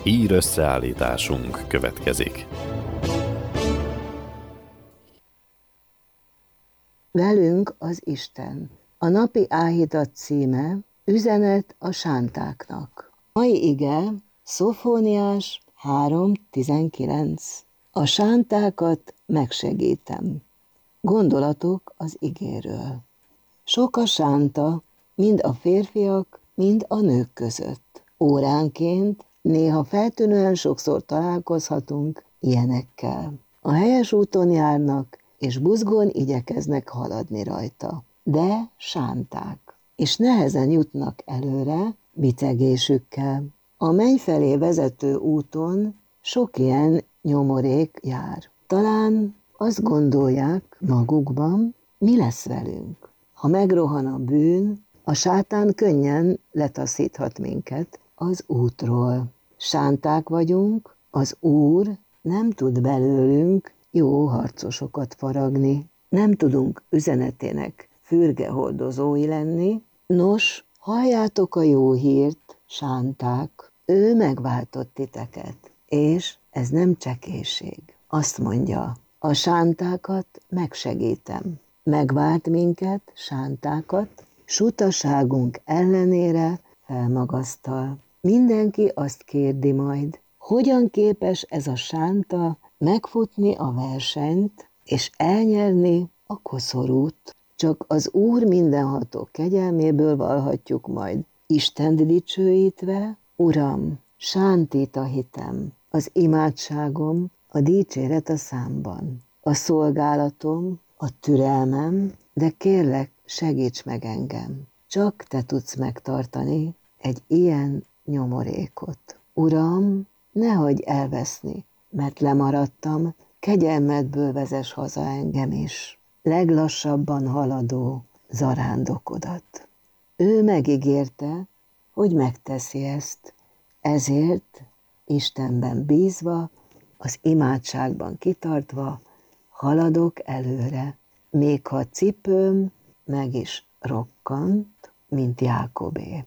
Hír összeállításunk következik. Velünk az Isten. A napi áhítat címe Üzenet a sántáknak. Mai ige Szofóniás 3.19. A sántákat megsegítem. Gondolatok az igéről. Sok a sánta, mind a férfiak, mind a nők között. Óránként, néha feltűnően sokszor találkozhatunk ilyenekkel. A helyes úton járnak, és buzgón igyekeznek haladni rajta. De sánták, és nehezen jutnak előre bicegésükkel. A menny felé vezető úton sok ilyen nyomorék jár. Talán azt gondolják magukban, mi lesz velünk. Ha megrohan a bűn, a sátán könnyen letaszíthat minket az útról. Sánták vagyunk, az Úr nem tud belőlünk jó harcosokat faragni. Nem tudunk üzenetének fürgehordozói lenni. Nos, halljátok a jó hírt, sánták, ő megváltott titeket, és ez nem csekélység. Azt mondja, a sántákat megsegítem. Megvált minket, sántákat, sutaságunk ellenére felmagasztal. Mindenki azt kérdi majd, hogyan képes ez a sánta megfutni a versenyt, és elnyerni a koszorút. Csak az Úr mindenható kegyelméből vallhatjuk majd, Istent dicsőítve, Uram, sántít a hitem, az imádságom, a dicséret a számban, a szolgálatom, a türelmem, de kérlek, segíts meg engem. Csak te tudsz megtartani egy ilyen nyomorékot. Uram, ne hagyj elveszni, mert lemaradtam, kegyelmedből vezess haza engem is, leglassabban haladó zarándokodat. Ő megígérte, hogy megteszi ezt, ezért Istenben bízva, az imádságban kitartva haladok előre, még ha cipőm meg is rokkant, mint Jákobé.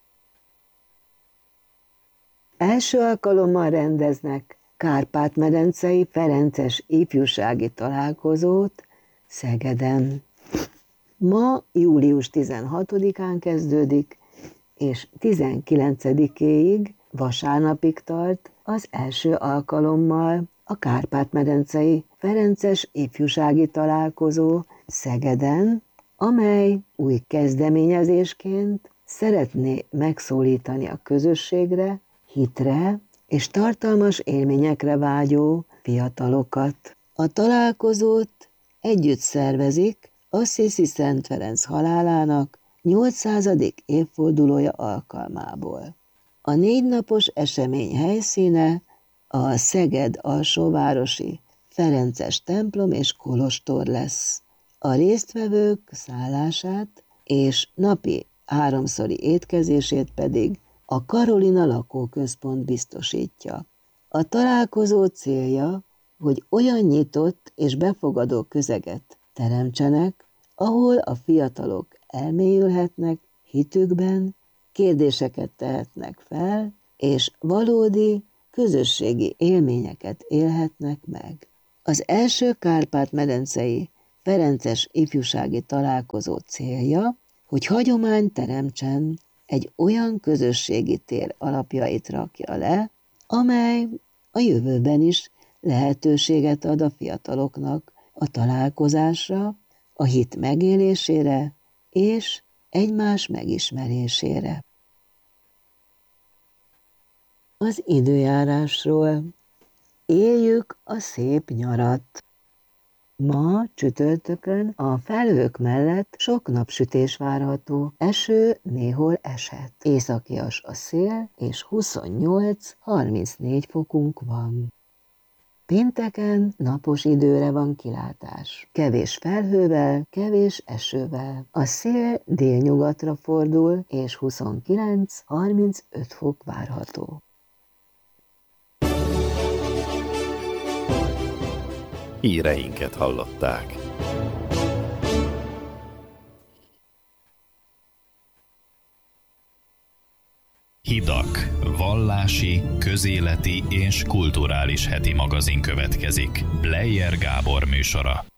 Első alkalommal rendeznek Kárpát-medencei ferences ifjúsági találkozót Szegeden. Ma július 16-án kezdődik, és 19-éig, vasárnapig tart az első alkalommal a Kárpát-medencei ferences ifjúsági találkozó Szegeden, amely új kezdeményezésként szeretné megszólítani a közösségre, hitre és tartalmas élményekre vágyó fiatalokat. A találkozót együtt szervezik Assisi Szent Ferenc halálának 800. évfordulója alkalmából. A 4 napos esemény helyszíne a Szeged alsóvárosi Ferences templom és kolostor lesz. A résztvevők szállását és napi 3-szori étkezését pedig a Karolina lakóközpont biztosítja. A találkozó célja, hogy olyan nyitott és befogadó közeget teremtsenek, ahol a fiatalok elmélyülhetnek hitükben, kérdéseket tehetnek fel, és valódi közösségi élményeket élhetnek meg. Az első Kárpát-medencei ferences ifjúsági találkozó célja, hogy hagyományt teremtsen, egy olyan közösségi tér alapjait rakja le, amely a jövőben is lehetőséget ad a fiataloknak a találkozásra, a hit megélésére és egymás megismerésére. Az időjárásról. Éljük a szép nyarat. Ma csütörtökön a felhők mellett sok napsütés várható, eső néhol eshet. Északias a szél, és 28-34 fokunk van. Pénteken napos időre van kilátás. Kevés felhővel, kevés esővel. A szél délnyugatra fordul, és 29-35 fok várható. Híreinket hallották. Hidak, vallási, közéleti és kulturális heti magazin következik. Bleier Gábor műsora.